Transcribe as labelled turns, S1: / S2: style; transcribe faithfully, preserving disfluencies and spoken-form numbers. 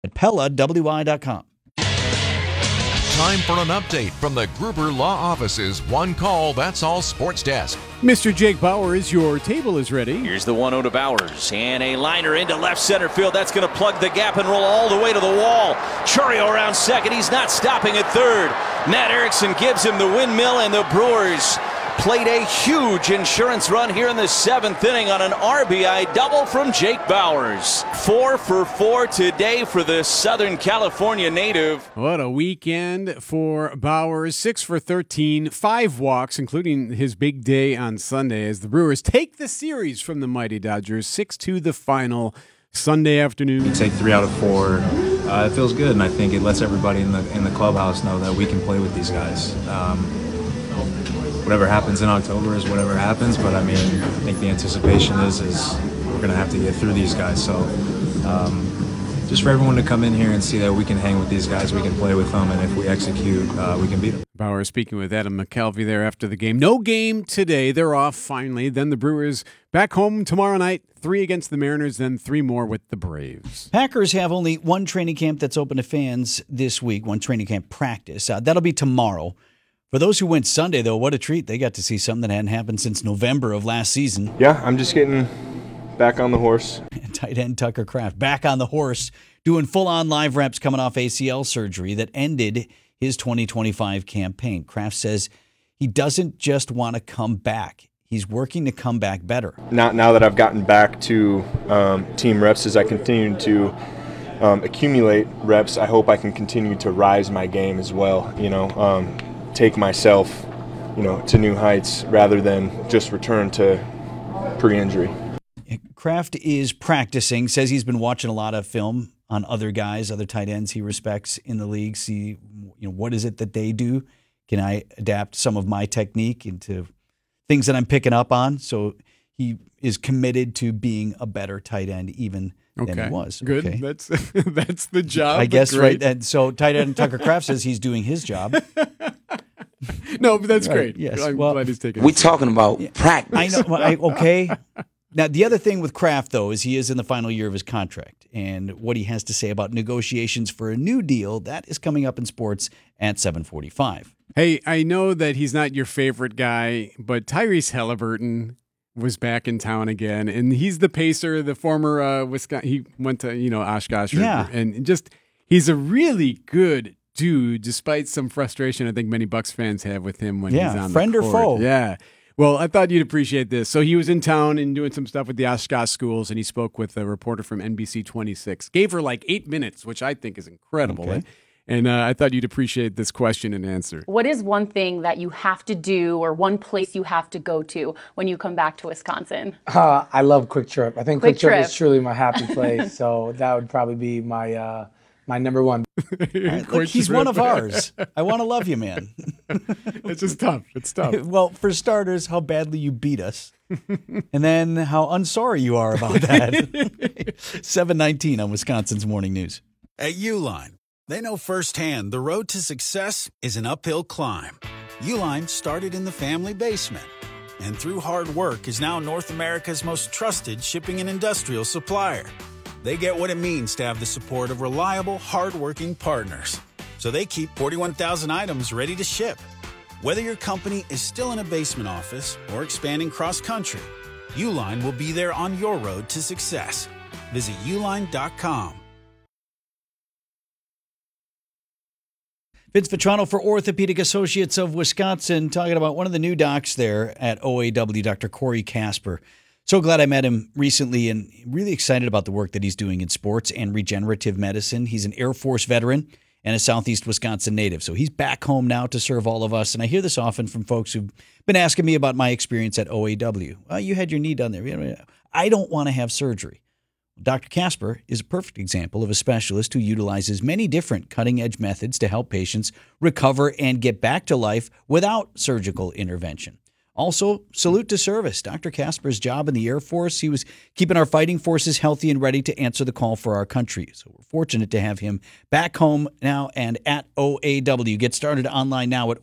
S1: at Pella W I dot com.
S2: Time for an update from the Gruber Law Office's One Call, That's All Sports Desk.
S3: Mister Jake Bowers, your table is ready.
S4: Here's the one oh to Bowers, and a liner into left center field. That's going to plug the gap and roll all the way to the wall. Chourio around second. He's not stopping at third. Matt Erickson gives him the windmill, and the Brewers played a huge insurance run here in the seventh inning on an R B I double from Jake Bowers. Four for four today for the Southern California native.
S3: What a weekend for Bowers. Six for thirteen, five walks, including his big day on Sunday as the Brewers take the series from the mighty Dodgers. six two the final Sunday afternoon.
S5: You take three out of four. Uh, it feels good, and I think it lets everybody in the in the clubhouse know that we can play with these guys. Um, Whatever happens in October is whatever happens, but I mean, I think the anticipation is is we're going to have to get through these guys. So um, just for everyone to come in here and see that we can hang with these guys, we can play with them, and if we execute, uh, we can beat them.
S3: Bauer speaking with Adam McKelvey there after the game. No game today. They're off finally. Then the Brewers back home tomorrow night. Three against the Mariners, then three more with the Braves.
S1: Packers have only one training camp that's open to fans this week, one training camp practice. Uh, that'll be tomorrow. For those who went Sunday, though, what a treat. They got to see something that hadn't happened since November of last season.
S6: Yeah, I'm just getting back on the horse.
S1: Tight end Tucker Kraft back on the horse, doing full-on live reps coming off A C L surgery that ended his twenty twenty-five campaign. Kraft says he doesn't just want to come back. He's working to come back better.
S6: Now, now that I've gotten back to um, team reps, as I continue to um, accumulate reps, I hope I can continue to rise my game as well, you know. Um, take myself, you know, to new heights rather than just return to pre-injury.
S1: Kraft is practicing, says he's been watching a lot of film on other guys, other tight ends he respects in the league, see, you know, what is it that they do? Can I adapt some of my technique into things that I'm picking up on? So he is committed to being a better tight end even
S3: okay.
S1: than he was.
S3: Good.
S1: Okay.
S3: That's that's the job.
S1: I guess,
S3: great.
S1: right? And so tight end Tucker Kraft says he's doing his job.
S3: No, but that's
S1: Right,
S3: great.
S1: yes.
S3: I'm
S1: Well,
S3: glad he's taking
S7: We
S3: it.
S7: talking about
S1: I
S7: practice.
S1: know. Well, I, okay. Now, the other thing with Kraft, though, is he is in the final year of his contract. And what he has to say about negotiations for a new deal, that is coming up in sports at seven forty-five.
S3: Hey, I know that he's not your favorite guy, but Tyrese Halliburton was back in town again, and he's the pacer, the former uh, Wisconsin. He went to you know Oshkosh,
S1: Yeah.
S3: and just he's a really good dude, despite some frustration I think many Bucks fans have with him when
S1: Yeah,
S3: he's on
S1: friend
S3: the
S1: or
S3: court.
S1: foe.
S3: Yeah. Well, I thought you'd appreciate this. So he was in town and doing some stuff with the Oshkosh schools, and he spoke with a reporter from N B C twenty-six. Gave her like eight minutes, which I think is incredible.
S1: Okay.
S3: And uh, I thought you'd appreciate this question and answer.
S8: What is one thing that you have to do or one place you have to go to when you come back to Wisconsin?
S9: Uh, I love Quick Trip. I think
S8: Quick
S9: Quick, Trip.
S8: Trip
S9: is truly my happy place. So that would probably be my uh, my number one.
S1: Right, look, he's one of ours. I want to love you, man.
S3: It's just tough. It's tough.
S1: Well, for starters, how badly you beat us. And then how unsorry you are about that. seven nineteen on Wisconsin's Morning News.
S10: At Uline, they know firsthand the road to success is an uphill climb. Uline started in the family basement and through hard work is now North America's most trusted shipping and industrial supplier. They get what it means to have the support of reliable, hardworking partners. So they keep forty-one thousand items ready to ship. Whether your company is still in a basement office or expanding cross-country, Uline will be there on your road to success. Visit uline dot com.
S1: Vince Vitrano for Orthopedic Associates of Wisconsin, talking about one of the new docs there at O A W, Doctor Corey Casper. So glad I met him recently and really excited about the work that he's doing in sports and regenerative medicine. He's an Air Force veteran and a Southeast Wisconsin native. So he's back home now to serve all of us. And I hear this often from folks who've been asking me about my experience at O A W. Well, you had your knee done there. I don't want to have surgery. Doctor Casper is a perfect example of a specialist who utilizes many different cutting-edge methods to help patients recover and get back to life without surgical intervention. Also, salute to service. Doctor Casper's job in the Air Force, he was keeping our fighting forces healthy and ready to answer the call for our country. So we're fortunate to have him back home now and at O A W. Get started online now at